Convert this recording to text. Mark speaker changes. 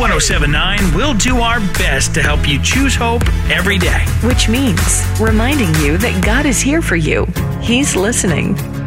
Speaker 1: 1079 will do our best to help you choose hope every day.
Speaker 2: Which means reminding you that God is here for you. He's listening.